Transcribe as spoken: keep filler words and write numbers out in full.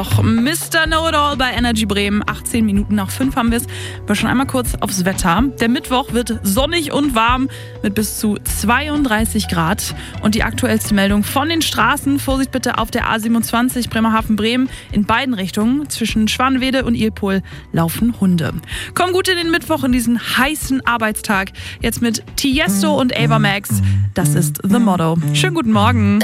Mister Know-it-all bei Energy Bremen. achtzehn Minuten nach fünf haben wir es. Wir schon einmal kurz aufs Wetter. Der Mittwoch wird sonnig und warm mit bis zu zweiunddreißig Grad. Und die aktuellste Meldung von den Straßen. Vorsicht bitte auf der A siebenundzwanzig Bremerhaven-Bremen. In beiden Richtungen zwischen Schwanwede und Ilpol laufen Hunde. Komm gut in den Mittwoch, in diesen heißen Arbeitstag. Jetzt mit Tiesto und Ava Max. Das ist The Motto. Schönen guten Morgen.